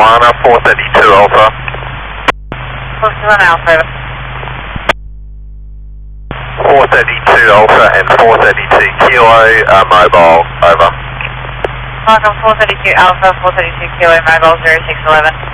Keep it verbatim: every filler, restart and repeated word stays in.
Moana, four thirty-two Alpha. four thirty-one Alpha. four thirty-two Alpha and four thirty-two Kilo, uh, mobile, over. Welcome four thirty-two Alpha, four thirty-two Kilo, mobile zero six eleven.